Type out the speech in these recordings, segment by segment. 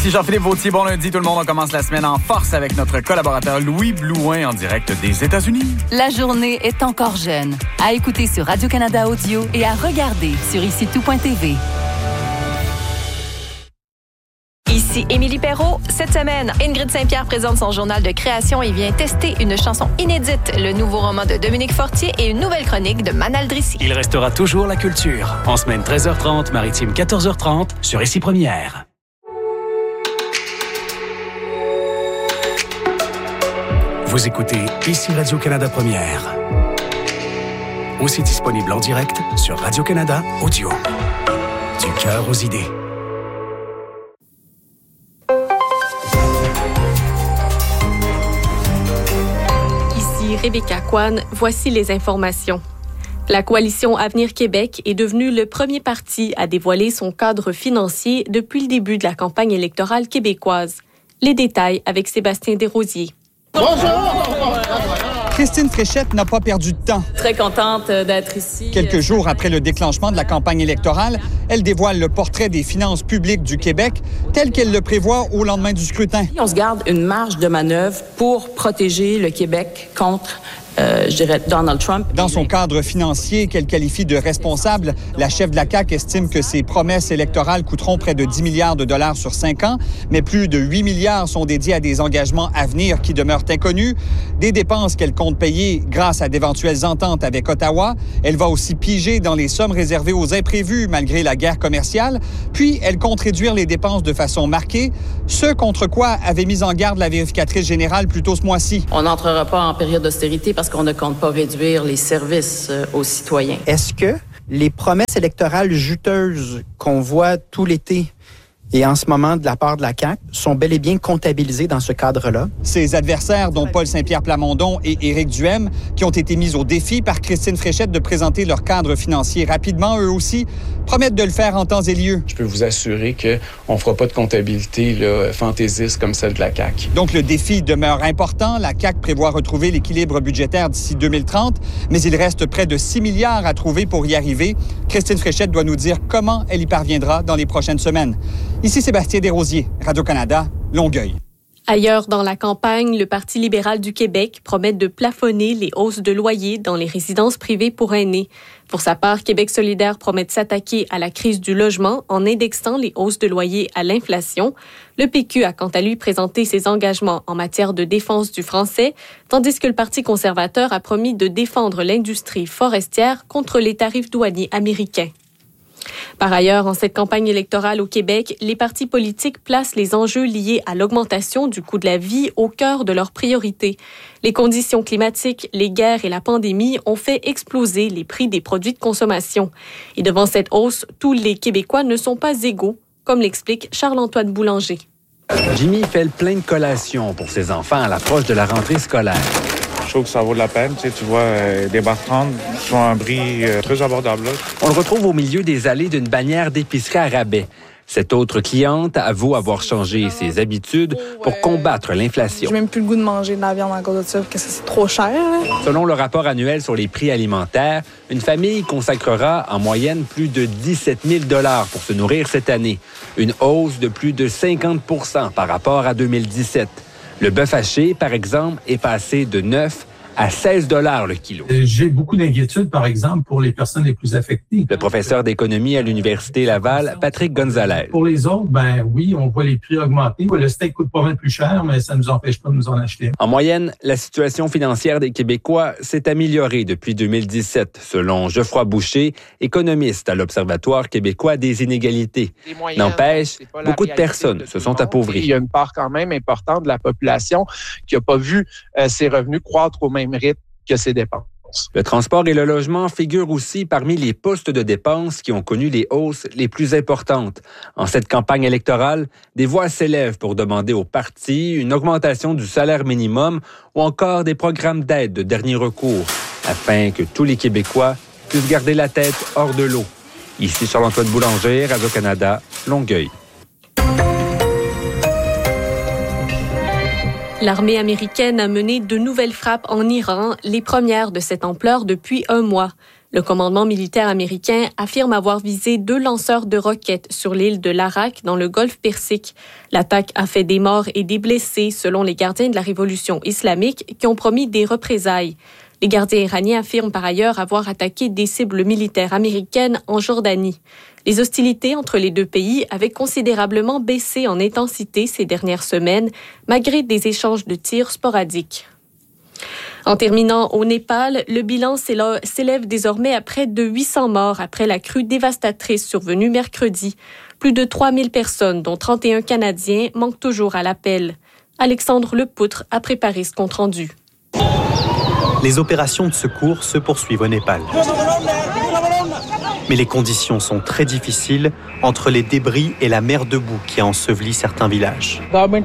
Ici Jean-Philippe Vautier. Bon lundi tout le monde. On commence la semaine en force avec notre collaborateur Louis Blouin en direct des États-Unis. La journée est encore jeune. À écouter sur Radio-Canada Audio et à regarder sur ICITOUP.tv. Ici Émilie Perrault. Cette semaine, Ingrid Saint-Pierre présente son journal de création et vient tester une chanson inédite, le nouveau roman de Dominique Fortier et une nouvelle chronique de Manal Drissi. Il restera toujours la culture. En semaine 13h30, maritime 14h30 sur ICI Première. Vous écoutez ICI Radio-Canada Première. Aussi disponible en direct sur Radio-Canada Audio. Du cœur aux idées. Ici Rebecca Kwan, voici les informations. La coalition Avenir Québec est devenue le premier parti à dévoiler son cadre financier depuis le début de la campagne électorale québécoise. Les détails avec Sébastien Desrosiers. Bonjour! Christine Fréchette n'a pas perdu de temps. Très contente d'être ici. Quelques jours après le déclenchement de la campagne électorale, elle dévoile le portrait des finances publiques du Québec tel qu'elle le prévoit au lendemain du scrutin. On se garde une marge de manœuvre pour protéger le Québec contre Donald Trump. Dans son cadre financier qu'elle qualifie de responsable, la chef de la CAQ estime que ses promesses électorales coûteront près de 10 milliards de dollars sur 5 ans, mais plus de 8 milliards sont dédiés à des engagements à venir qui demeurent inconnus, des dépenses qu'elle compte payer grâce à d'éventuelles ententes avec Ottawa. Elle va aussi piger dans les sommes réservées aux imprévus malgré la guerre commerciale, puis elle compte réduire les dépenses de façon marquée, ce contre quoi avait mis en garde la vérificatrice générale plus tôt ce mois-ci. On n'entrera pas en période d'austérité parce qu'on ne compte pas réduire les services aux citoyens. Est-ce que les promesses électorales juteuses qu'on voit tout l'été et en ce moment de la part de la CAQ sont bel et bien comptabilisées dans ce cadre-là? Ses adversaires, dont Paul Saint-Pierre Plamondon et Éric Duhem, qui ont été mis au défi par Christine Fréchette de présenter leur cadre financier rapidement, eux aussi, promettent de le faire en temps et lieu. Je peux vous assurer qu'on ne fera pas de comptabilité fantaisiste comme celle de la CAQ. Donc le défi demeure important. La CAQ prévoit retrouver l'équilibre budgétaire d'ici 2030, mais il reste près de 6 milliards à trouver pour y arriver. Christine Fréchette doit nous dire comment elle y parviendra dans les prochaines semaines. Ici Sébastien Desrosiers, Radio-Canada, Longueuil. Ailleurs dans la campagne, le Parti libéral du Québec promet de plafonner les hausses de loyers dans les résidences privées pour aînés. Pour sa part, Québec solidaire promet de s'attaquer à la crise du logement en indexant les hausses de loyers à l'inflation. Le PQ a quant à lui présenté ses engagements en matière de défense du français, tandis que le Parti conservateur a promis de défendre l'industrie forestière contre les tarifs douaniers américains. Par ailleurs, en cette campagne électorale au Québec, les partis politiques placent les enjeux liés à l'augmentation du coût de la vie au cœur de leurs priorités. Les conditions climatiques, les guerres et la pandémie ont fait exploser les prix des produits de consommation. Et devant cette hausse, tous les Québécois ne sont pas égaux, comme l'explique Charles-Antoine Boulanger. Jimmy fait le plein de collations pour ses enfants à l'approche de la rentrée scolaire. Je trouve que ça vaut de la peine. Tu vois, des barres-trente sont à un prix très abordable. Là. On le retrouve au milieu des allées d'une bannière d'épicerie à rabais. Cette autre cliente avoue avoir changé ses habitudes pour combattre l'inflation. J'ai même plus le goût de manger de la viande à cause de ça, parce que c'est trop cher. Selon le rapport annuel sur les prix alimentaires, une famille consacrera en moyenne plus de 17 000 $ pour se nourrir cette année. Une hausse de plus de 50 % par rapport à 2017. Le bœuf haché, par exemple, est passé de 9 à 16 $ le kilo. J'ai beaucoup d'inquiétudes, par exemple, pour les personnes les plus affectées. Le professeur d'économie à l'Université Laval, Patrick Gonzalez. Pour les autres, oui, on voit les prix augmenter. Le steak coûte pas mal plus cher, mais ça ne nous empêche pas de nous en acheter. En moyenne, la situation financière des Québécois s'est améliorée depuis 2017, selon Geoffroy Boucher, économiste à l'Observatoire québécois des inégalités. N'empêche, beaucoup de personnes se sont appauvries. Il y a une part quand même importante de la population qui n'a pas vu ses revenus croître au même rythme que ses dépenses. Le transport et le logement figurent aussi parmi les postes de dépenses qui ont connu les hausses les plus importantes. En cette campagne électorale, des voix s'élèvent pour demander aux partis une augmentation du salaire minimum ou encore des programmes d'aide de dernier recours, afin que tous les Québécois puissent garder la tête hors de l'eau. Ici Charles-Antoine Boulanger, Radio-Canada, Longueuil. L'armée américaine a mené de nouvelles frappes en Iran, les premières de cette ampleur depuis un mois. Le commandement militaire américain affirme avoir visé 2 lanceurs de roquettes sur l'île de Larak dans le golfe Persique. L'attaque a fait des morts et des blessés, selon les gardiens de la révolution islamique qui ont promis des représailles. Les gardiens iraniens affirment par ailleurs avoir attaqué des cibles militaires américaines en Jordanie. Les hostilités entre les 2 pays avaient considérablement baissé en intensité ces dernières semaines, malgré des échanges de tirs sporadiques. En terminant au Népal, le bilan s'élève désormais à près de 800 morts après la crue dévastatrice survenue mercredi. Plus de 3000 personnes, dont 31 Canadiens, manquent toujours à l'appel. Alexandre Lepoutre a préparé ce compte-rendu. Les opérations de secours se poursuivent au Népal. Mais les conditions sont très difficiles entre les débris et la mer de boue qui a enseveli certains villages.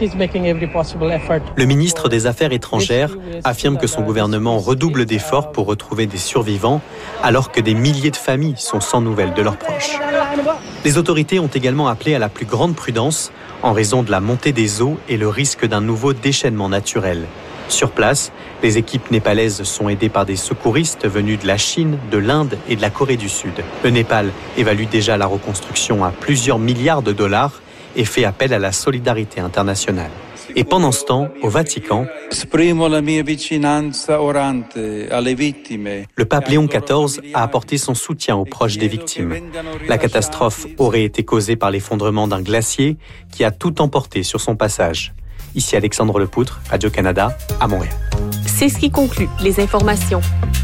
Le ministre des Affaires étrangères affirme que son gouvernement redouble d'efforts pour retrouver des survivants alors que des milliers de familles sont sans nouvelles de leurs proches. Les autorités ont également appelé à la plus grande prudence en raison de la montée des eaux et le risque d'un nouveau déchaînement naturel. Sur place, les équipes népalaises sont aidées par des secouristes venus de la Chine, de l'Inde et de la Corée du Sud. Le Népal évalue déjà la reconstruction à plusieurs milliards de dollars et fait appel à la solidarité internationale. Et pendant ce temps, au Vatican, le pape Léon XIV a apporté son soutien aux proches des victimes. La catastrophe aurait été causée par l'effondrement d'un glacier qui a tout emporté sur son passage. Ici Alexandre Lepoutre, Radio-Canada, à Montréal. C'est ce qui conclut les informations.